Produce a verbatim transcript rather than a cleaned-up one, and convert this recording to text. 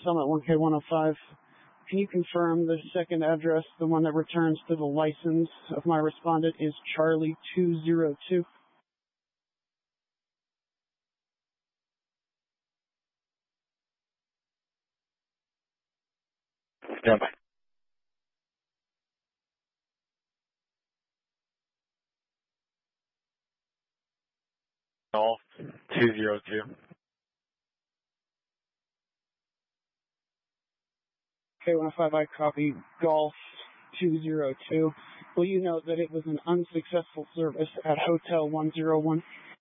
Summit one K one oh five. Can you confirm the second address, the one that returns to the license of my respondent, is Charlie two zero two? Stand by. Golf two zero two. K one oh five, I copy Golf two zero two. Will you note that it was an unsuccessful service at Hotel one oh one?